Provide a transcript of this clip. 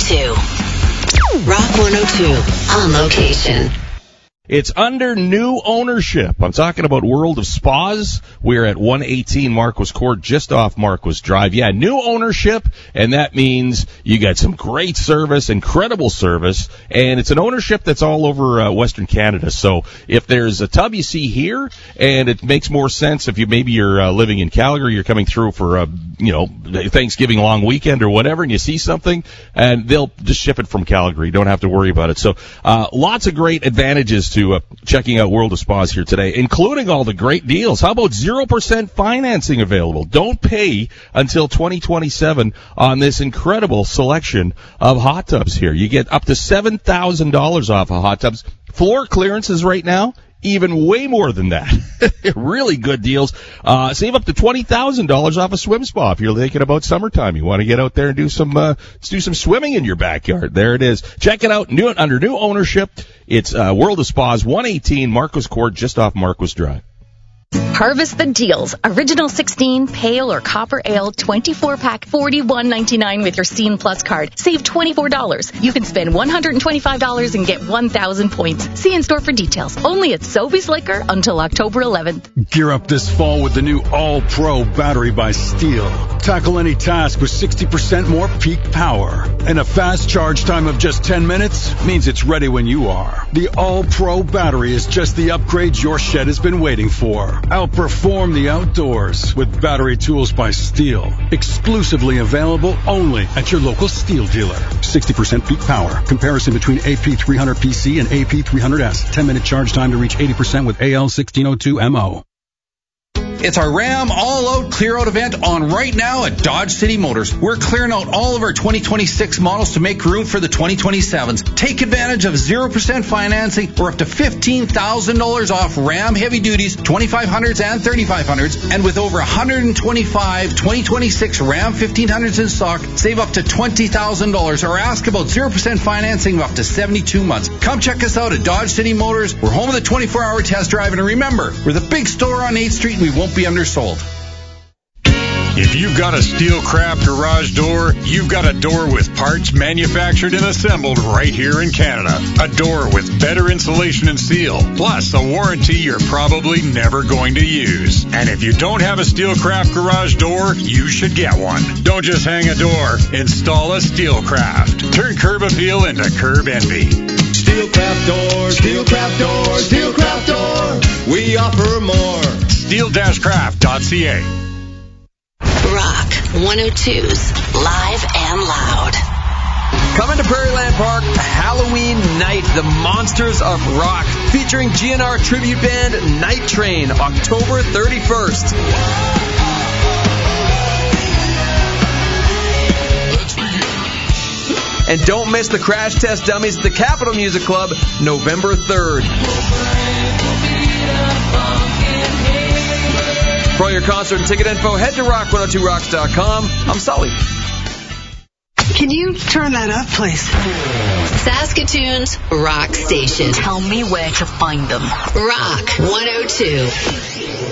102. Rock 102 on location. It's under new ownership. I'm talking about World of Spas. We're at 118 Marquis Court, just off Marquis Drive. Yeah, new ownership, and that means you got some great service, incredible service, and it's an ownership that's all over Western Canada. So if there's a tub you see here, and it makes more sense if you're living in Calgary, you're coming through for Thanksgiving long weekend or whatever, and you see something, and they'll just ship it from Calgary. You don't have to worry about it. So lots of great advantages to checking out World of Spas here today, including all the great deals. How about 0% financing available? Don't pay until 2027 on this incredible selection of hot tubs here. You get up to $7,000 off of hot tubs. Floor clearances right now, even way more than that. Really good deals. Save up to $20,000 off a swim spa if you're thinking about summertime. You want to get out there and do some swimming in your backyard. There it is. Check it out. Under new ownership. It's World of Spas, 118 Marquis Court, just off Marquis Drive. Harvest the deals. Original 16 pale or copper ale 24-pack, $41.99 with your Scene Plus card. Save $24. You can spend $125 and get 1,000 points. See in store for details. Only at Sobeys Liquor until October 11th. Gear up this fall with the new All-Pro battery by Steel. Tackle any task with 60% more peak power. And a fast charge time of just 10 minutes means it's ready when you are. The All-Pro battery is just the upgrade your shed has been waiting for. Outperform the outdoors with battery tools by Steel. Exclusively available only at your local Steel dealer. 60% peak power. Comparison between AP300PC and AP300S. 10-minute charge time to reach 80% with AL1602MO. It's our Ram All-Out Clear-Out event on right now at Dodge City Motors. We're clearing out all of our 2026 models to make room for the 2027s. Take advantage of 0% financing or up to $15,000 off Ram Heavy Duties, 2500s and 3500s. And with over 125 2026 Ram 1500s in stock, save up to $20,000 or ask about 0% financing of up to 72 months. Come check us out at Dodge City Motors. We're home of the 24-hour test drive. And remember, we're the big store on 8th Street and we won't be undersold. If you've got a Steelcraft garage door, you've got a door with parts manufactured and assembled right here in Canada. A door with better insulation and seal, plus a warranty you're probably never going to use. And if you don't have a Steelcraft garage door, you should get one. Don't just hang a door, install a Steelcraft. Turn curb appeal into curb envy. Steelcraft door, Steelcraft door, Steelcraft door. We offer more. Steel-craft.ca. Rock 102's Live and Loud. Coming to Prairieland Park, Halloween night, the Monsters of Rock, featuring GNR tribute band Night Train, October 31st. And don't miss the Crash Test Dummies at the Capitol Music Club, November 3rd. For all your concert and ticket info, head to rock102rocks.com. I'm Sully. Can you turn that up, please? Saskatoon's rock station. Tell me where to find them. Rock 102.